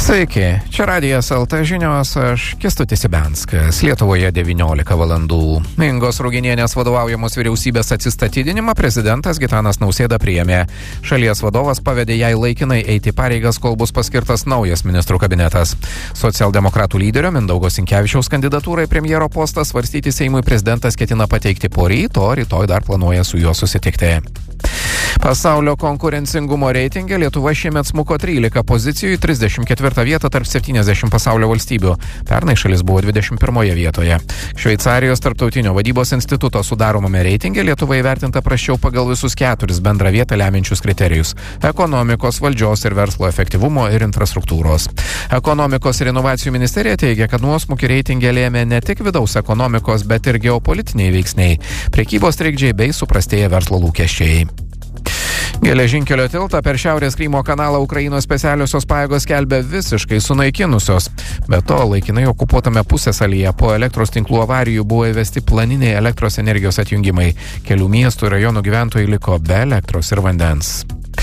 Sveiki, čia Radijas LT žinios, aš Kęstutis Ibenskas. Lietuvoje 19 valandų. Ingos Ruginienės vadovaujamos vyriausybės atsistatydinimą prezidentas Gitanas Nausėda priėmė. Šalies vadovas pavedė jai laikinai eiti pareigas, kol bus paskirtas naujas ministrų kabinetas. Socialdemokratų lyderio Mindaugo Sinkevičiaus kandidatūrai premjero postą svarstyti Seimui prezidentas ketina pateikti poryt, o rytoj dar planuoja su juo susitikti. Pasaulio konkurencingumo reitinge Lietuva šiemet smuko 13 pozicijų į 34 vietą tarp 70 pasaulio valstybių. Pernai šalis buvo 21 vietoje. Šveicarijos tarptautinio vadybos instituto sudaromame reitinge Lietuva įvertinta prasčiau pagal visus 4 bendrą vietą lemiančius kriterijus – ekonomikos, valdžios ir verslo efektyvumo ir infrastruktūros. Ekonomikos ir inovacijų ministerija teigia, kad nuosmukį reitinge lėmė ne tik vidaus ekonomikos, bet ir geopolitiniai veiksniai – prekybos trikdžiai bei suprastėję verslo lūkesčiai. Geležinkelio tiltą per Šiaurės Krymo kanalą Ukrainos specialiosios pajėgos skelbia visiškai sunaikinusios. Be to, laikinai okupuotame pusiasalyje po elektros tinklų avarijų buvo įvesti planiniai elektros energijos atjungimai. Kelių miestų ir rajonų gyventojai liko be elektros ir vandens.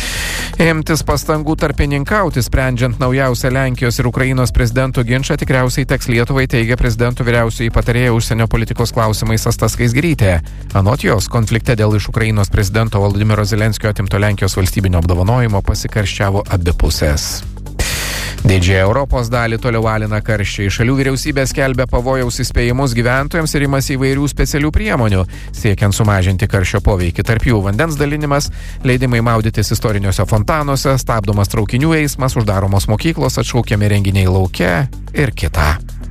Imtis pastangų tarpininkauti, sprendžiant naujausią Lenkijos ir Ukrainos prezidentų ginčą, tikriausiai teks Lietuvai, teigia prezidentų vyriausioji patarėja užsienio politikos klausimais Asta Skaisgirytė. Anot jos, konflikte dėl iš Ukrainos prezidento Volodymyro Zelenskio atimto Lenkijos valstybinio apdovanojimo pasikarščiavo abi pusės. Didžiąją Europos dalį toliau alina karščiai. Šalių vyriausybė skelbia pavojaus įspėjimus gyventojams ir imasi įvairių specialių priemonių, siekiant sumažinti karščio poveikį. Tarp jų vandens dalinimas, leidimai maudytis istoriniuose fontanuose, stabdomas traukinių eismas, uždaromos mokyklos, atšaukiami renginiai lauke ir kita.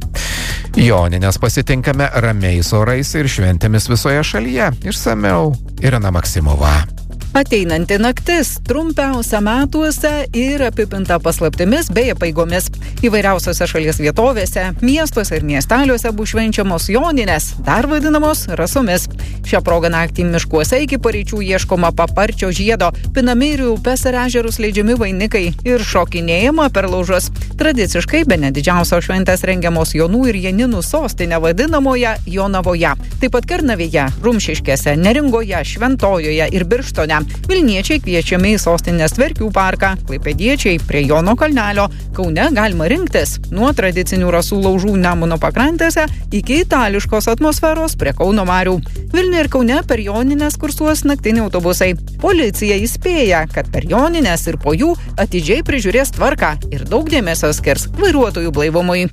Jonines pasitinkame ramiais orais ir šventėmis visoje šalyje. Išsamiau Irena Maksimova. Ateinanti naktis trumpiausia metuose ir apipinta paslaptimis bei apeigomis. Įvairiausiose šalies vietovėse, miestuose ir miesteliuose bus švenčiamos joninės, dar vadinamos rasomis. Šią progą naktį miškuose iki paryčių ieškoma paparčio žiedo, pinami ir upes ir ežerus leidžiami vainikai ir šokinėjama per laužus. Tradiciškai bene didžiausios šventės rengiamos Jonų ir Janinų sostinė vadinamoje Jonavoje. Taip pat Kernavėje, Rumšiškėse, Neringoje, Šventojoje ir Birštone. Vilniečiai kviečiami į sostinės Verkių parką, klaipėdiečiai prie Jono kalnelio. Kaune galima rinktis nuo tradicinių rasų laužų Nemuno pakrantėse iki itališkos atmosferos prie Kauno marių. Vilniuje ir Kaune per jonines kursuos naktiniai autobusai. Policija įspėja, kad per jonines ir po jų atidžiai prižiūrės tvarką ir daug dėmesio skirs vairuotojų blaivumui.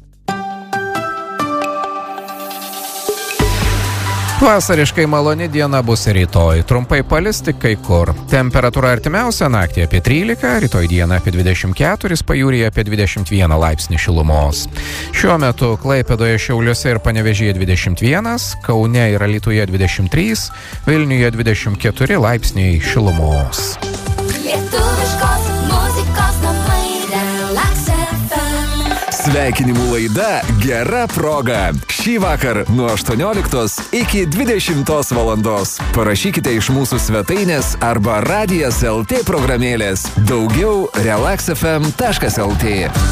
Vasariškai maloni diena bus rytoj. Trumpai palis tik kai kur. Temperatūra artimiausią naktį apie 13, rytoj dieną apie 24, pajūryje apie 21 laipsnį šilumos. Šiuo metu Klaipėdoje, Šiauliuose ir Panevėžyje 21, Kaune ir Alytuje 23, Vilniuje 24 laipsniai šilumos. Lietuviškos muzikos namai Relax FM. Sveikinimų laida Gera proga. Šį vakar nuo 18 iki 20 valandos. Parašykite iš mūsų svetainės arba Radijas LT programėlės. Daugiau relaxfm.lt.